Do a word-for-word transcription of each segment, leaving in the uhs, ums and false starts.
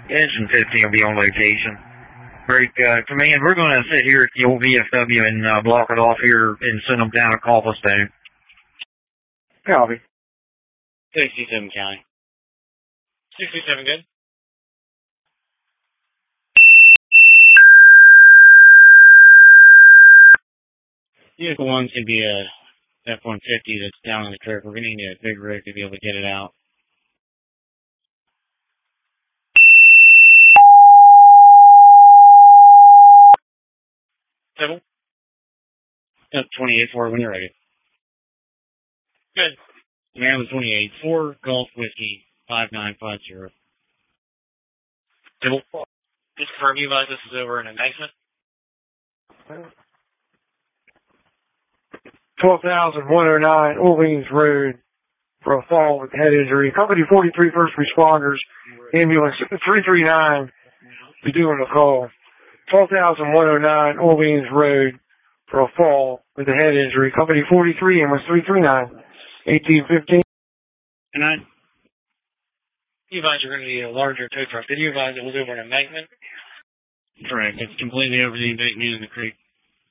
Engine fifteen will be on location. Break, uh, command, we're going to sit here at the old V F W and uh, block it off here and send them down to Cobblestone. Copy. sixty-seven County. sixty-seven, good. Vehicle one's going to be a F one fifty that's down on the curb. We're going to need a big rig to be able to get it out. Seven. Up twenty-eight four when you're ready. Good. Maryland twenty-eight four Golf Whiskey five nine five zero. Double. Just confirm you guys this is over an embankment. twelve thousand one oh nine Orleans Road for a fall with head injury. Company forty-three first responders, ambulance three three nine, be doing a call. twelve thousand one oh nine Orleans Road for a fall with a head injury. Company forty-three, ambulance three three nine, eighteen fifteen. And I, You guys are going to need a larger tow truck. Did you advise it was over an embankment? correct. It's completely over the embankment in the creek.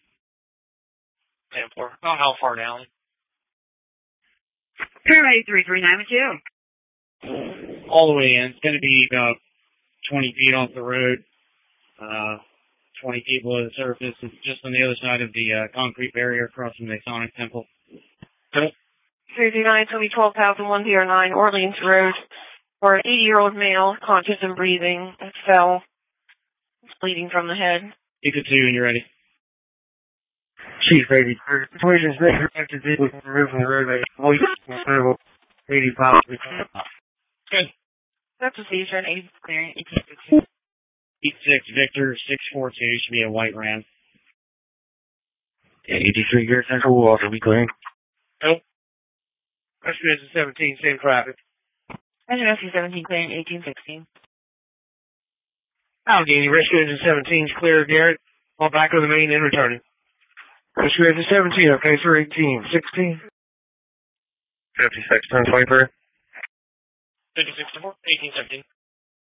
ten four. Oh, how far down? Paramedic three three nine with you. All the way in. It's going to be about twenty feet off the road. Uh, twenty feet below the surface. It's just on the other side of the uh, concrete barrier across from the Masonic Temple. three three nine, tell me twelve thousand one oh nine Orleans Road for an eighty-year-old male, conscious and breathing, fell, bleeding from the head. Equal two when you're ready. Chief eighty-three. Situation's next directed vehicle removed from the roadway. Voice eighty-five. Good. That's a seizure, an eighty clearing, eighteen sixteen. eighty-six Victor six four two should be a white Ram. eighty-three here, Central will also be clearing. Nope. Rescue seventeen, same traffic. Engine S C seventeen clearing, eighteen sixteen. Allegheny, Rescue Engine seventeen is clear, Garrett. All back on the main and returning. Rescue Engine seventeen, okay, sir, eighteen sixteen. fifty-six, ten twenty-three. fifty-six to four, eighteen seventeen.